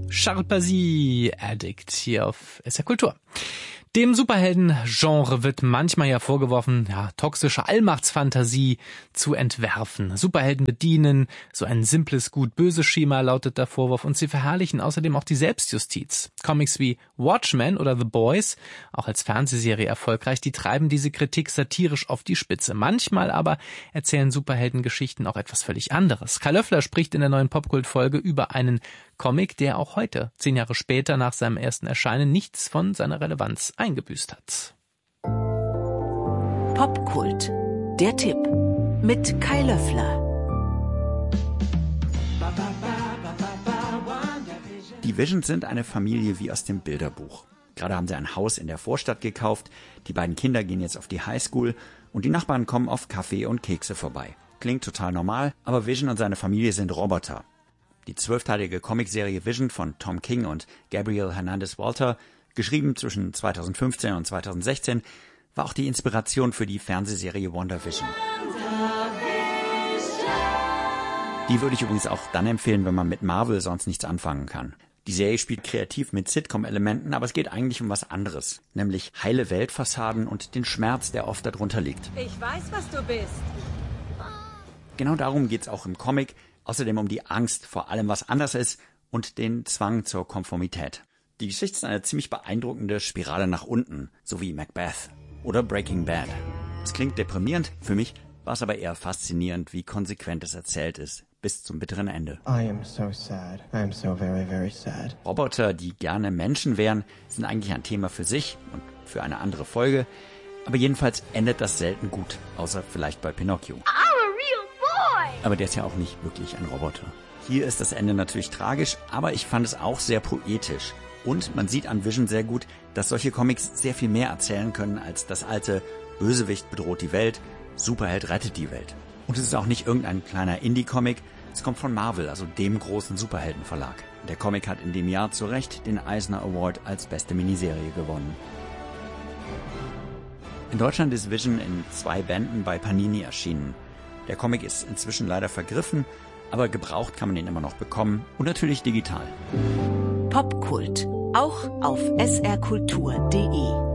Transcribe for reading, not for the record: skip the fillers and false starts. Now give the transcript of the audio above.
Charles Pazy, Addict, hier auf SR Kultur. Dem Superhelden-Genre wird manchmal ja vorgeworfen, toxische Allmachtsfantasie zu entwerfen. Superhelden bedienen so ein simples Gut-Böse-Schema, lautet der Vorwurf, und sie verherrlichen außerdem auch die Selbstjustiz. Comics wie Watchmen oder The Boys, auch als Fernsehserie erfolgreich, die treiben diese Kritik satirisch auf die Spitze. Manchmal aber erzählen Superheldengeschichten auch etwas völlig anderes. Kai Löffler spricht in der neuen Popkult-Folge über einen Comic, der auch heute, 10 Jahre später nach seinem ersten Erscheinen, nichts von seiner Relevanz eingebüßt hat. Popkult, der Tipp mit Kai Löffler. Die Visions sind eine Familie wie aus dem Bilderbuch. Gerade haben sie ein Haus in der Vorstadt gekauft, die beiden Kinder gehen jetzt auf die Highschool und die Nachbarn kommen auf Kaffee und Kekse vorbei. Klingt total normal, aber Vision und seine Familie sind Roboter. Die 12-teilige Comicserie Vision von Tom King und Gabriel Hernandez Walter, geschrieben zwischen 2015 und 2016, war auch die Inspiration für die Fernsehserie WandaVision. Die würde ich übrigens auch dann empfehlen, wenn man mit Marvel sonst nichts anfangen kann. Die Serie spielt kreativ mit Sitcom-Elementen, aber es geht eigentlich um was anderes, nämlich heile Weltfassaden und den Schmerz, der oft darunter liegt. Ich weiß, was du bist. Genau darum geht's auch im Comic, außerdem um die Angst vor allem, was anders ist und den Zwang zur Konformität. Die Geschichte ist eine ziemlich beeindruckende Spirale nach unten, so wie Macbeth oder Breaking Bad. Es klingt deprimierend, für mich war es aber eher faszinierend, wie konsequent es erzählt ist, bis zum bitteren Ende. I am so sad. I am so very, very sad. Roboter, die gerne Menschen wären, sind eigentlich ein Thema für sich und für eine andere Folge. Aber jedenfalls endet das selten gut, außer vielleicht bei Pinocchio. I'm a real boy! Aber der ist ja auch nicht wirklich ein Roboter. Hier ist das Ende natürlich tragisch, aber ich fand es auch sehr poetisch. Und man sieht an Vision sehr gut, dass solche Comics sehr viel mehr erzählen können als das alte Bösewicht bedroht die Welt, Superheld rettet die Welt. Und es ist auch nicht irgendein kleiner Indie-Comic, es kommt von Marvel, also dem großen Superheldenverlag. Der Comic hat in dem Jahr zu Recht den Eisner Award als beste Miniserie gewonnen. In Deutschland ist Vision in 2 Bänden bei Panini erschienen. Der Comic ist inzwischen leider vergriffen, aber gebraucht kann man ihn immer noch bekommen und natürlich digital. Popkult, auch auf srkultur.de.